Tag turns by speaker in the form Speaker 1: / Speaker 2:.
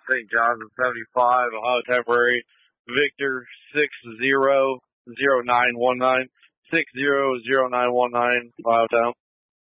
Speaker 1: St. John's and 75, Ohio temporary. Victor 600919. 600919, Ohio town.